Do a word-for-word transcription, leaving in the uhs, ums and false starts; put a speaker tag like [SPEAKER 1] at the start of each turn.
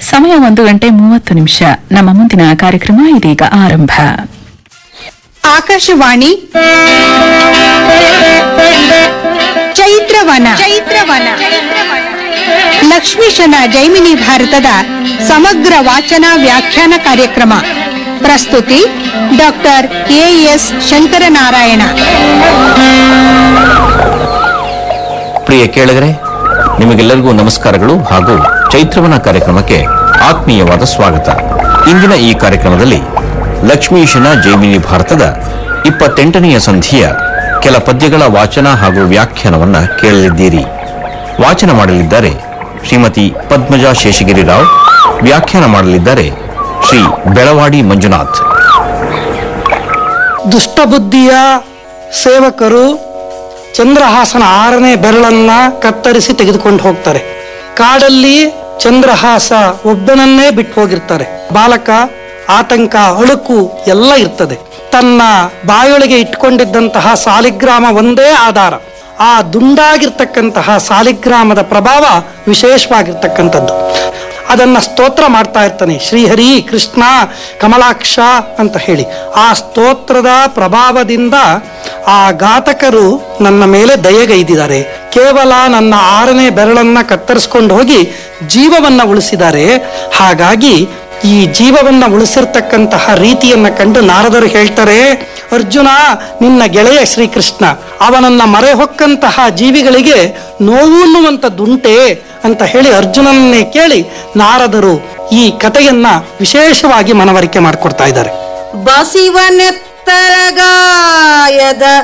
[SPEAKER 1] ಸಮಯ ಒಂದು ಗಂಟೆ ಮೂವತ್ತು ನಿಮಿಷ. ನಮ್ಮ ಮುಂದಿನ ಕಾರ್ಯಕ್ರಮ ಇದೀಗ ಆರಂಭ.
[SPEAKER 2] ಆಕಾಶವಾಣಿ ಚೈತ್ರವನ ಚೈತ್ರವನ ಲಕ್ಷ್ಮೀಶನ ಜೈಮಿನಿ ಭಾರತದ ಸಮಗ್ರ ವಾಚನ ವ್ಯಾಖ್ಯಾನ ಕಾರ್ಯಕ್ರಮ. ಪ್ರಸ್ತುತಿ ಡಾಕ್ಟರ್ ಎಎಸ್ ಶಂಕರನಾರಾಯಣ.
[SPEAKER 3] ಪ್ರಿಯ ಕೇಳಿಗರೆ, ನಿಮಗೆಲ್ಲರಿಗೂ ನಮಸ್ಕಾರಗಳು ಹಾಗೂ ಚೈತ್ರವನ ಕಾರ್ಯಕ್ರಮಕ್ಕೆ ಆತ್ಮೀಯವಾದ ಸ್ವಾಗತ. ಇಂದಿನ ಈ ಕಾರ್ಯಕ್ರಮದಲ್ಲಿ ಲಕ್ಷ್ಮೀಶನ ಜೈಮಿನಿ ಭಾರತದ ಇಪ್ಪತ್ತೆಂಟನೆಯ ಸಂಧಿಯ ಕೆಲ ಪದ್ಯಗಳ ವಾಚನ ಹಾಗೂ ವ್ಯಾಖ್ಯಾನವನ್ನ ಕೇಳಲಿದ್ದೀರಿ. ವಾಚನ ಮಾಡಲಿದ್ದಾರೆ ಶ್ರೀಮತಿ ಪದ್ಮಜಾ ಶೇಷಗಿರಿರಾವ್. ವ್ಯಾಖ್ಯಾನ ಮಾಡಲಿದ್ದಾರೆ ಶ್ರೀ ಬೆಳವಾಡಿ ಮಂಜುನಾಥ್.
[SPEAKER 4] ದುಷ್ಟಬುದ್ಧಿಯ ಸೇವಕರು ಚಂದ್ರಹಾಸನ ಆರನೇ ಬೆರಳನ್ನ ಕತ್ತರಿಸಿ ತೆಗೆದುಕೊಂಡು ಹೋಗ್ತಾರೆ. ಕಾಡಲ್ಲಿ ಚಂದ್ರಹಾಸ ಒಬ್ಬನನ್ನೇ ಬಿಟ್ಟು ಹೋಗಿರ್ತಾರೆ. ಬಾಲಕ ಆತಂಕ, ಅಳುಕು ಎಲ್ಲ ಇರ್ತದೆ. ತನ್ನ ಬಾಯೊಳಗೆ ಇಟ್ಕೊಂಡಿದ್ದಂತಹ ಸಾಲಿಗ್ರಾಮ ಒಂದೇ ಆಧಾರ. ಆ ದುಂಡಾಗಿರ್ತಕ್ಕಂತಹ ಸಾಲಿಗ್ರಾಮದ ಪ್ರಭಾವ ವಿಶೇಷವಾಗಿರ್ತಕ್ಕಂಥದ್ದು. ಅದನ್ನ ಸ್ತೋತ್ರ ಮಾಡ್ತಾ ಇರ್ತಾನೆ, ಶ್ರೀಹರಿ ಕೃಷ್ಣ ಕಮಲಾಕ್ಷ ಅಂತ ಹೇಳಿ. ಆ ಸ್ತೋತ್ರದ ಪ್ರಭಾವದಿಂದ ಆ ಘಾತಕರು ನನ್ನ ಮೇಲೆ ದಯೆಗೈದಿದ್ದಾರೆ. ಕೇವಲ ನನ್ನ ಆರನೇ ಬೆರಳನ್ನ ಕತ್ತರಿಸ್ಕೊಂಡು ಹೋಗಿ ಜೀವವನ್ನ ಉಳಿಸಿದ್ದಾರೆ. ಹಾಗಾಗಿ ಈ ಜೀವವನ್ನ ಉಳಿಸಿರ್ತಕ್ಕಂತಹ ರೀತಿಯನ್ನ ಕಂಡು ನಾರದರು ಹೇಳ್ತಾರೆ, ಅರ್ಜುನ ನಿನ್ನ ಗೆಳೆಯ ಶ್ರೀಕೃಷ್ಣ, ಅವನನ್ನ ಮರೆ ಹೊಕ್ಕಂತಹ ಜೀವಿಗಳಿಗೆ ನೋವುನ್ನುವಂಥದ್ದುಂಟೆ ಅಂತ ಹೇಳಿ ಅರ್ಜುನನ್ನೇ ಕೇಳಿ ನಾರದರು ಈ ಕಥೆಯನ್ನ ವಿಶೇಷವಾಗಿ ಮನವರಿಕೆ ಮಾಡಿಕೊಡ್ತಾ ಇದ್ದಾರೆ.
[SPEAKER 2] ಬಸಿವನೆತ್ತರಗಾಯದ